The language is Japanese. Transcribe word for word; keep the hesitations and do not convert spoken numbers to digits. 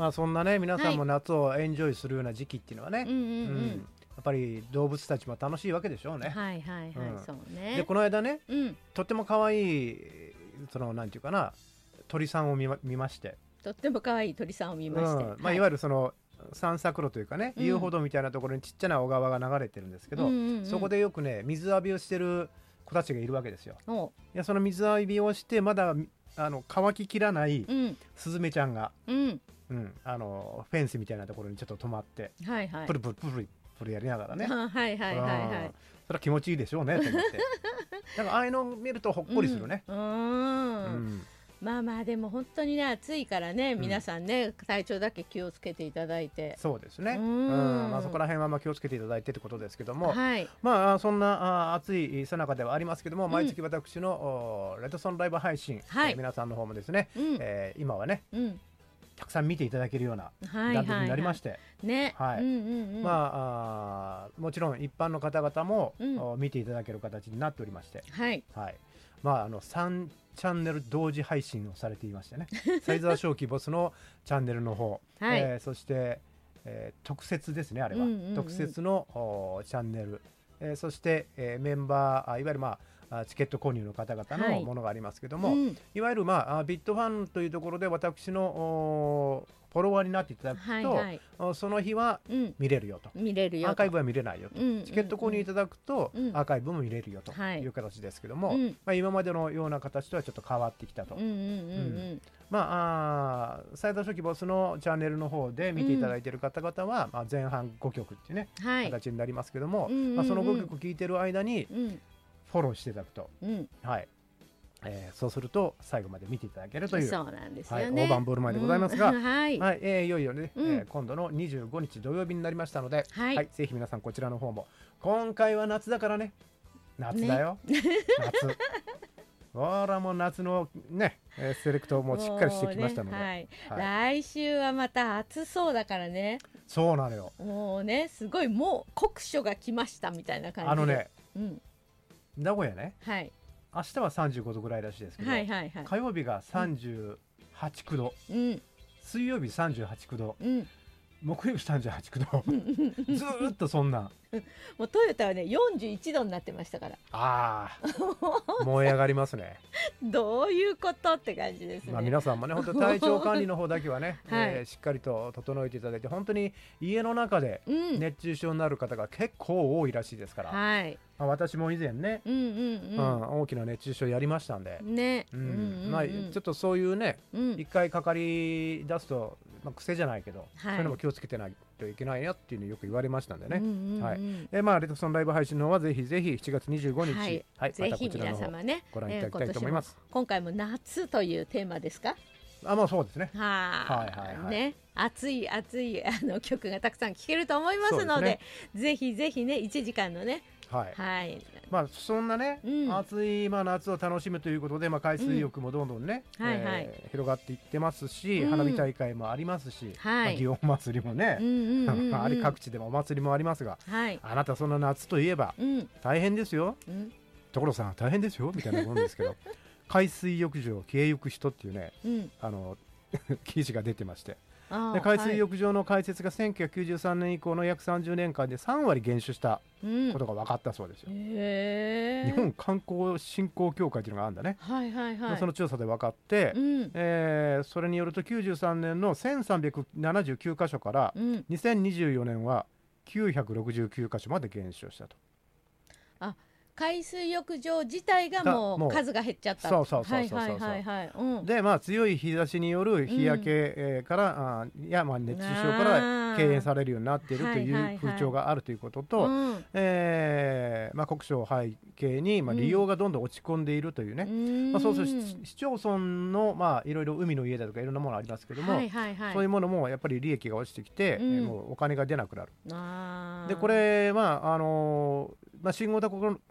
まあそんなね皆さんも夏をエンジョイするような時期っていうのはね、 うんうんうんうんやっぱり動物たちも楽しいわけでしょうね。 はいはいはい、 うんそうね。 でこの間ねうん、 とっても可愛いそのなんていうかな鳥さんを見ま、見まして、 とっても可愛い鳥さんを見まして、 うんまあ、いわゆるその散策路というかね、 うん遊歩道みたいなところにちっちゃな小川が流れてるんですけど、 うんうんうん、 そこでよくね水浴びをしてる子たちがいるわけですよ。 おう、 いやその水浴びをしてまだあの乾ききらないうんスズメちゃんが、 うん、 うん、あのフェンスみたいなところにちょっと止まってはいはい、 プルプルプルプルやりながらね、 あはいはいはいはうんい、 それは気持ちいいでしょうねと思ってだからああいうのを見るとほっこりするね、 うん、ううんん、まあまあでも本当にね暑いからね、 ん皆さんね体調だけ気をつけていただいて、 そうですね、 ううんんまあ、そこら辺はまあ気をつけていただいてということですけども、 はい、 まあそんなあ暑いさなかではありますけども、 ん毎月私のおレッドソンライブ配信、 はいえー皆さんの方もですね、 うんえー今はねうん、 たくさん見ていただけるようなはい段取りにはいはなりまして、 い、ね、 はいうんうんうん、 まああーもちろん一般の方々も、 うんお見ていただける形になっておりまして、 はい、 はいまあ、あのさんチャンネル同時配信をされていましてねサイザー正気ボスのチャンネルの方、 はいえーそして、えー特設ですねあれは、 うんうんうん特設のおチャンネル、えーそして、えーメンバーあいわゆる、まあ、あチケット購入の方々 はいのものがありますけども、 うんいわゆる、まあ、あビットファンというところで私のおフォロワーになっていただくと、 はいはい、 おその日はうん、 見れるよと。 見れるよと、 アーカイブは見れないよと、 うんうんうんチケット購入いただくと、 うんアーカイブも見れるよとはいいう形ですけども、 うんまあ、今までのような形とはちょっと変わってきたと、 うんうんうんうんまあ、あーサイダー初期ボスのチャンネルの方で見ていただいている方々は、まあ、前半ごきょくっていうね、 はい、 形になりますけども、 うんうんうんまあ、そのごきょく聴いてる間にうんフォローしていただくと、 うん、 はいえーそうすると最後まで見ていただけるという、 そうなんですよはい、 ね。 大盤振る舞いでございますが、 うんはい、 はいえーいよいよね、 うんえー今度のにじゅうごにち土曜日になりましたので、 はいぜひ皆さんこちらの方も今回は夏だからね夏だよ、夏ほらもう夏のね、えーセレクトもしっかりしてきましたので、 もうねはいはい来週はまた暑そうだからね、 そうなのよもうねすごいもう酷暑が来ましたみたいな感じで、 あのねうん、 名古屋ねはい明日はさんじゅうごどぐらいらしいですけど、 はいはいはい、 火曜日がさんじゅうはち、きゅうど、 うん水曜日さんじゅうはち、きゅうど、 うん、 木曜日さんじゅうはち、きゅうどずーっとそんなもうトヨタはねよんじゅういちどになってましたからあー燃え上がりますねどういうことって感じですね。 まあ、皆さんもね本当体調管理の方だけはね、 はいえーしっかりと整えていただいて本当に家の中でうん、 熱中症になる方が結構多いらしいですから、 はい、 まあ、私も以前ね、 うんうんうん大きな熱中症やりましたんで、 うん、ね、 うんうんうんうんまあ、ちょっとそういうねうん一回かかり出すと、まあ、癖じゃないけど、 はいそういうのも気をつけてないといけないなっていうのよく言われましたんでね、 うんうんうんはいえまあ、レトソンライブ配信の方はぜひぜひしちがつにじゅうごにち、 はいはいぜひまたこちらの方皆様ねご覧いただきたいと思います、 えー今年も今回も夏というテーマですか。 あまあそうですねはあ、 はいはいはいね、熱い熱いあの曲がたくさん聴けると思いますので、ぜひぜひねいちじかんのね、 はいはい、 まあそんなね、 うん暑い、まあ、夏を楽しむということで、まあ、海水浴もどんどんね、 うんはいはいえー広がっていってますし、 うん花火大会もありますし、 はいまあ、祇園祭りもね、 うんうんうんうんあれ各地でもお祭りもありますが、 はい、 あなたそんな夏といえばうん大変ですよ、 うん所さん大変ですよみたいなもんですけど海水浴場消えゆく人っていうねうん、 あの記事が出てましてあーで海水浴場の開設がせんきゅうひゃくきゅうじゅうさんねん以降の約さんじゅうねんかんでさんわり減少したはいうんことが分かったそうですよ、 へー日本観光振興協会というのがあるんだね、 はいはいはい、 その調査で分かって、 うんえーそれによるときゅうじゅうさんねんのせんさんびゃくななじゅうきゅうかしょからうん、 にせんにじゅうよねんはきゅうひゃくろくじゅうきゅうかしょまで減少したと。 海水浴場自体がもがもうう数が減っちゃった。 そうそうそうそうそうはいはいはいはい、うん、 でまあ強い日差しによる日焼け、えーからあいやまあ熱中症から敬遠されるようになっているといはいはいはいう風潮があるということと、 うんえーまあ、国書を背景に、まあ、利用がどんどん落ち込んでいるというね、 うんまあ、そうする市市町村の、まあ、いろいろ海の家だとかいろんなものありますけども、 はいはいはい、 そういうものもやっぱり利益が落ちてきて、 うんえーもうお金が出なくなる。 あーでこれ、まああのーまあ、新型コロ